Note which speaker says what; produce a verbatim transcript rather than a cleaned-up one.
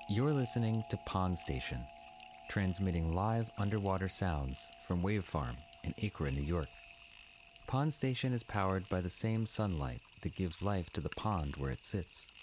Speaker 1: You're listening to Pond Station, transmitting live underwater sounds from Wave Farm in Acra, New York. Pond Station is powered by the same sunlight that gives life to the pond where it sits.